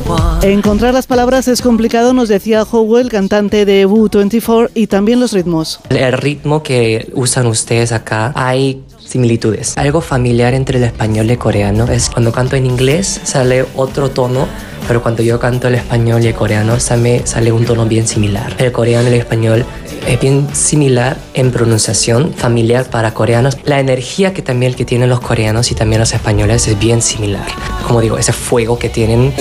Encontrar las palabras es complicado, nos decía Howell, cantante de Wu24, y también los ritmos. El ritmo que usan ustedes acá, hay similitudes. Algo familiar entre el español y el coreano es cuando canto en inglés sale otro tono, pero cuando yo canto el español y el coreano sale un tono bien similar. El coreano y el español es bien similar en pronunciación, familiar para coreanos. La energía que tienen los coreanos y también los españoles es bien similar. Como digo, ese fuego que tienen